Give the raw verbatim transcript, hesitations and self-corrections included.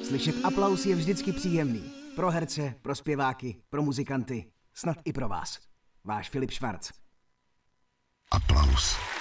Slyšet aplaus je vždycky příjemný. Pro herce, pro zpěváky, pro muzikanty, snad i pro vás. Váš Filip Švarc. Aplaus.